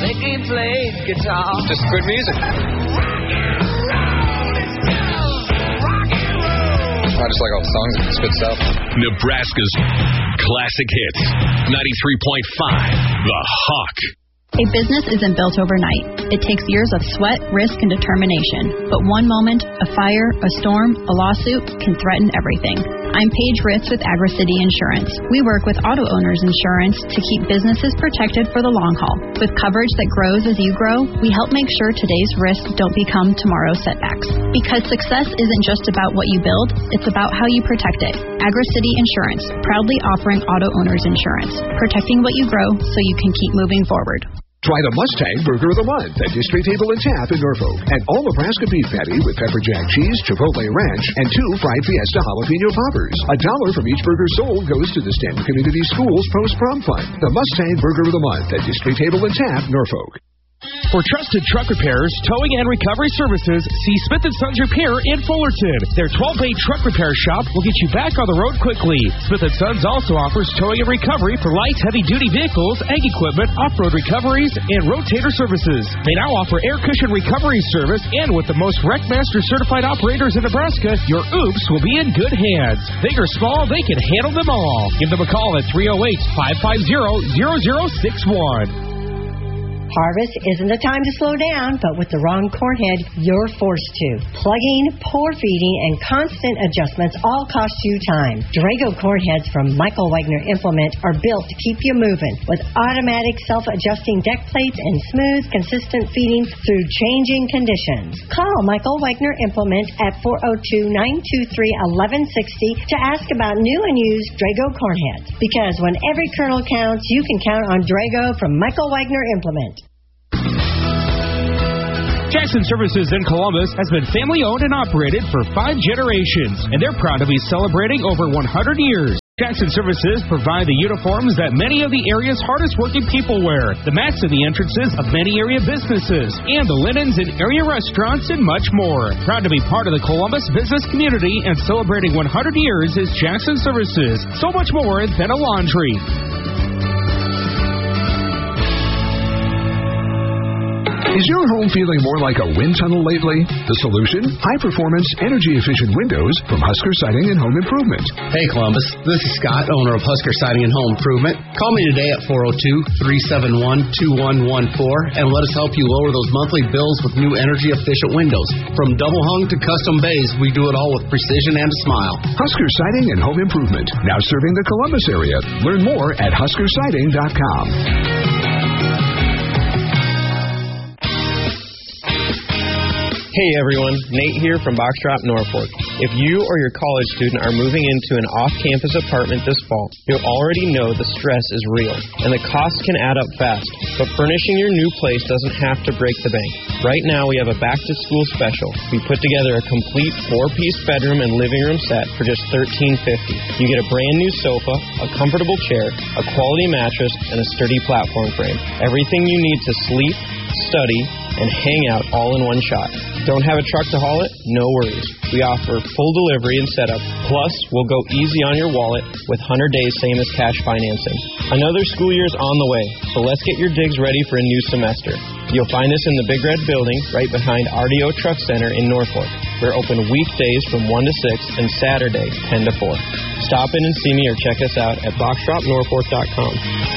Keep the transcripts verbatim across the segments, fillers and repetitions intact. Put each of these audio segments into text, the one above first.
Mickey played guitar. Just good music. I just like all the songs it spits out. Nebraska's classic hits. ninety-three point five, The Hawk. A business isn't built overnight. It takes years of sweat, risk, and determination. But one moment, a fire, a storm, a lawsuit can threaten everything. I'm Paige Ritz with AgriCity Insurance. We work with auto owners insurance to keep businesses protected for the long haul. With coverage that grows as you grow, we help make sure today's risks don't become tomorrow's setbacks. Because success isn't just about what you build, it's about how you protect it. AgriCity Insurance, proudly offering auto owners insurance, protecting what you grow so you can keep moving forward. Try the Mustang Burger of the Month at District Table and Tap in Norfolk. And all Nebraska beef patty with pepper jack cheese, chipotle ranch, and two fried Fiesta jalapeno poppers. A dollar from each burger sold goes to the Stanton Community Schools Post-Prom Fund. The Mustang Burger of the Month at District Table and Tap, Norfolk. For trusted truck repairs, towing, and recovery services, see Smith and Sons Repair in Fullerton. Their twelve-bay truck repair shop will get you back on the road quickly. Smith and Sons also offers towing and recovery for light, heavy-duty vehicles, ag equipment, off-road recoveries, and rotator services. They now offer air cushion recovery service, and with the most Wreckmaster certified operators in Nebraska, your oops will be in good hands. Big or small, they can handle them all. Give them a call at three oh eight, five five zero, zero zero six one. Harvest isn't the time to slow down, but with the wrong corn head, you're forced to. Plugging, poor feeding, and constant adjustments all cost you time. Drago corn heads from Michael Wagner Implement are built to keep you moving with automatic self-adjusting deck plates and smooth, consistent feeding through changing conditions. Call Michael Wagner Implement at four oh two, nine two three, one one six oh to ask about new and used Drago corn heads. Because when every kernel counts, you can count on Drago from Michael Wagner Implement. Jackson Services in Columbus has been family-owned and operated for five generations, and they're proud to be celebrating over one hundred years. Jackson Services provide the uniforms that many of the area's hardest-working people wear, the mats in the entrances of many area businesses, and the linens in area restaurants, and much more. Proud to be part of the Columbus business community, and celebrating one hundred years is Jackson Services. So much more than a laundry. Is your home feeling more like a wind tunnel lately? The solution? High-performance, energy-efficient windows from Husker Siding and Home Improvement. Hey, Columbus. This is Scott, owner of Husker Siding and Home Improvement. Call me today at four oh two, three seven one, two one one four and let us help you lower those monthly bills with new energy-efficient windows. From double-hung to custom bays, we do it all with precision and a smile. Husker Siding and Home Improvement, now serving the Columbus area. Learn more at husker siding dot com. Hey everyone, Nate here from Box Drop Norfolk. If you or your college student are moving into an off-campus apartment this fall, you'll already know the stress is real, and the costs can add up fast. But furnishing your new place doesn't have to break the bank. Right now we have a back-to-school special. We put together a complete four-piece bedroom and living room set for just thirteen fifty. You get a brand new sofa, a comfortable chair, a quality mattress, and a sturdy platform frame. Everything you need to sleep, study, and hang out all in one shot. Don't have a truck to haul it? No worries. We offer full delivery and setup. Plus, we'll go easy on your wallet with one hundred days same as cash financing. Another school year's on the way, so let's get your digs ready for a new semester. You'll find us in the Big Red Building right behind R D O Truck Center in Norfolk. We're open weekdays from one to six and Saturday ten to four. Stop in and see me or check us out at box drop norfolk dot com.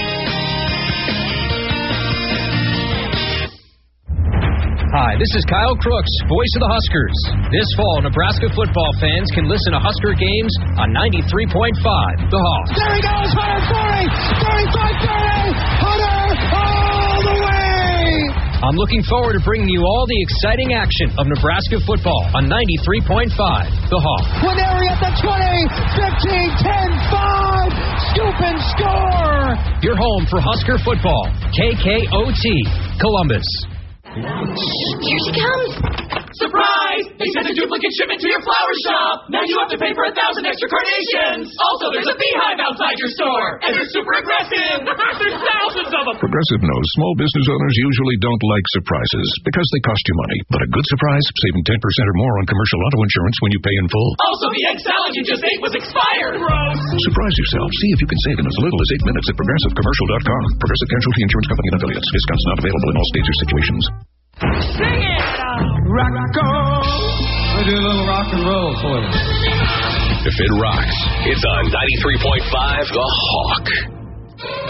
Hi, this is Kyle Crooks, voice of the Huskers. This fall, Nebraska football fans can listen to Husker games on ninety-three point five, The Hawk. There he goes, Hunter forty, thirty-five, thirty, Hunter all the way! I'm looking forward to bringing you all the exciting action of Nebraska football on ninety-three point five, The Hawk. Quineri at the twenty, fifteen, ten, five, scoop and score! Your home for Husker football, K K O T, Columbus. Here she comes. Surprise! They sent a duplicate shipment to your flower shop. Now you have to pay for a thousand extra carnations. Also, there's a beehive outside your store. And they're super aggressive. There's thousands of them. Progressive knows small business owners usually don't like surprises because they cost you money. But a good surprise, saving ten percent or more on commercial auto insurance when you pay in full. Also, the egg salad you just ate was expired. Gross. Surprise yourself. See if you can save in as little as eight minutes at progressive commercial dot com. Progressive Casualty Insurance Company and affiliates. Discounts not available in all states or situations. Sing it! Rock on! I do a little rock and roll for you. If it rocks, it's on ninety-three point five The Hawk.